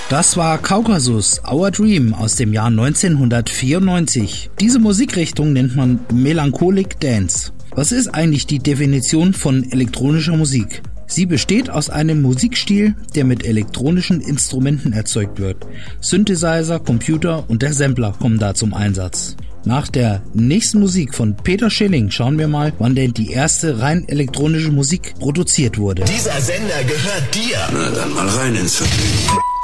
Das war Kaukasus, Our Dream aus dem Jahr 1994. Diese Musikrichtung nennt man Melancholic Dance. Was ist eigentlich die Definition von elektronischer Musik? Sie besteht aus einem Musikstil, der mit elektronischen Instrumenten erzeugt wird. Synthesizer, Computer und der Sampler kommen da zum Einsatz. Nach der nächsten Musik von Peter Schilling schauen wir mal, wann denn die erste rein elektronische Musik produziert wurde. Dieser Sender gehört dir. Na dann mal rein ins Vergnügen.